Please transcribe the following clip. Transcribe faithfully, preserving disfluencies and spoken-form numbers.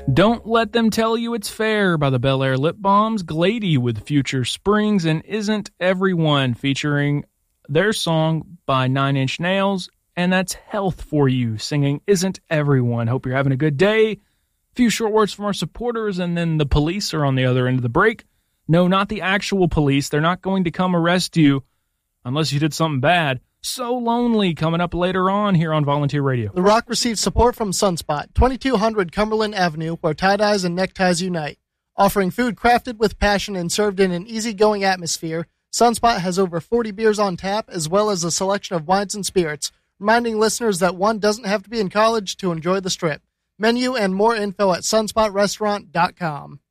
Don't Let Them Tell You It's Fair by the Bel Air Lip Balms, Glady with Future Springs, and Isn't Everyone featuring their song by Nine Inch Nails, and that's Health for You, singing Isn't Everyone. Hope you're having a good day. A few short words from our supporters, and then the police are on the other end of the break. No, not the actual police. They're not going to come arrest you unless you did something bad. So Lonely coming up later on here on Volunteer Radio. The Rock receives support from Sunspot, twenty-two hundred Cumberland Avenue, where tie-dyes and neckties unite. Offering food crafted with passion and served in an easygoing atmosphere, Sunspot has over forty beers on tap, as well as a selection of wines and spirits, reminding listeners that one doesn't have to be in college to enjoy the strip. Menu and more info at sunspot restaurant dot com.